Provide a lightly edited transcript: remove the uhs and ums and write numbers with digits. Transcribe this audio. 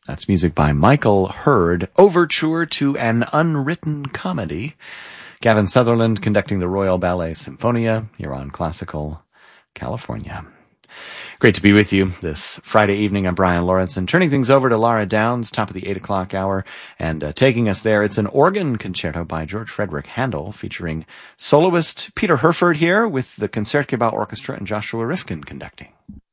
That's music by Michael Hurd, Overture to an Unwritten Comedy. Gavin Sutherland conducting the Royal Ballet Symphonia here on Classical California. Great to be with you this Friday evening. I'm Brian Lawrence, and turning things over to Laura Downs, top of the 8 o'clock hour, and taking us there. It's an organ concerto by George Frederick Handel featuring soloist Peter Herford here with the Concertgebouw Orchestra and Joshua Rifkin conducting.